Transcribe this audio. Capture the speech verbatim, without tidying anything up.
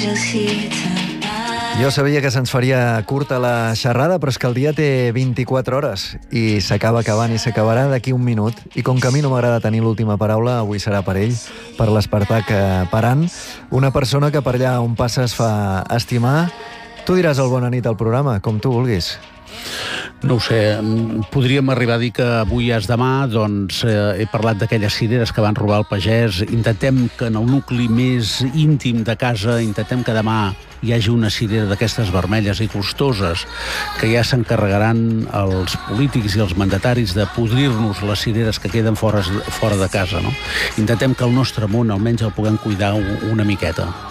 Jo sabia que se'ns faria curta la xerrada, però és que el dia té vint-i-quatre hores i s'acaba acabant i s'acabarà d'aquí un minut. I com que a mi no m'agrada tenir l'última paraula, avui serà per ell, per l'Espartac Paran, una persona que per allà on passa es fa estimar. Tu diràs el bona nit al programa, com tu vulguis. No ho sé, podríem arribar a dir que avui és demà, doncs eh, he parlat d'aquelles cireres que van robar el pagès. Intentem que en el nucli més íntim de casa, intentem que demà hi hagi una cirera d'aquestes vermelles i costoses, que ja s'encarregaran els polítics i els mandataris de podrir-nos les cireres que queden fora, fora de casa, no? Intentem que el nostre món almenys el puguem cuidar una miqueta.